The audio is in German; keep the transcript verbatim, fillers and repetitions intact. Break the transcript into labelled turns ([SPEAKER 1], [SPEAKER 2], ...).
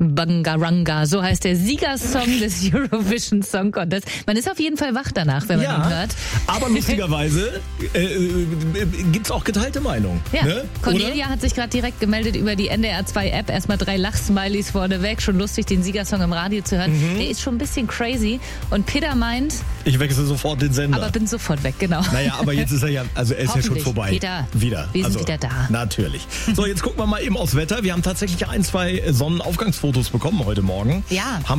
[SPEAKER 1] Bangaranga, so heißt der Siegersong des Eurovision Song Contest. Man ist auf jeden Fall wach danach, wenn man
[SPEAKER 2] ja,
[SPEAKER 1] ihn hört.
[SPEAKER 2] Aber lustigerweise äh, äh, gibt's auch geteilte Meinung.
[SPEAKER 1] Ja,
[SPEAKER 2] ne?
[SPEAKER 1] Cornelia
[SPEAKER 2] Oder?
[SPEAKER 1] hat sich gerade direkt gemeldet über die N D R zwei App. Erstmal drei Lachsmilies vorneweg. Schon lustig, den Siegersong im Radio zu hören. Mhm. Der ist schon ein bisschen crazy. Und Peter meint...
[SPEAKER 2] Ich wechsle sofort den Sender.
[SPEAKER 1] Aber bin sofort weg, genau.
[SPEAKER 2] Naja, aber jetzt ist er ja, also er ist ja schon vorbei.
[SPEAKER 1] Peter,
[SPEAKER 2] wieder.
[SPEAKER 1] wir sind
[SPEAKER 2] also,
[SPEAKER 1] wieder da.
[SPEAKER 2] Natürlich. So, jetzt gucken wir mal eben aufs Wetter. Wir haben tatsächlich ein, zwei Sonnenaufgangsfotos bekommen heute Morgen.
[SPEAKER 1] Ja.
[SPEAKER 2] Haben